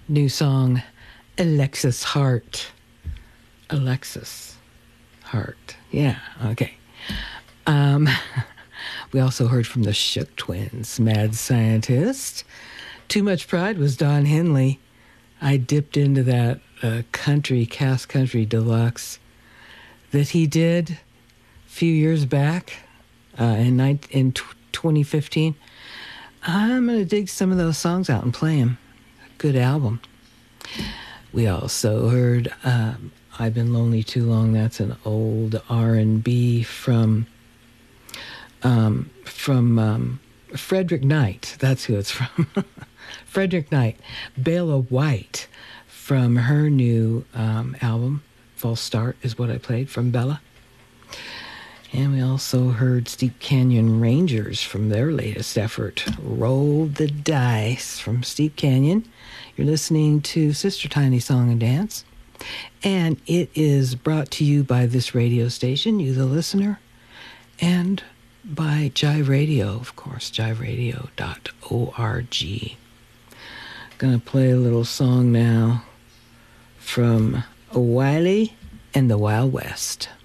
New song, Alexis Hart. Alexis Hart. Yeah, okay. We also heard from the Shook Twins, Mad Scientist. Too Much Pride was Don Henley. I dipped into that Cass Country Deluxe that he did a few years back in 2015. I'm going to dig some of those songs out and play them. Good album. We also heard I've Been Lonely Too Long. That's an old R&B from Frederick Knight. That's who it's from. Frederick Knight. Bela White from her new album. False Start is what I played from Bella. And we also heard Steep Canyon Rangers from their latest effort, Roll the Dice from Steep Canyon. You're listening to Sister Tiny Song and Dance. And it is brought to you by this radio station, you the listener, and by Jive Radio, of course, jiveradio.org. Gonna play a little song now from Wiley and the Wild West.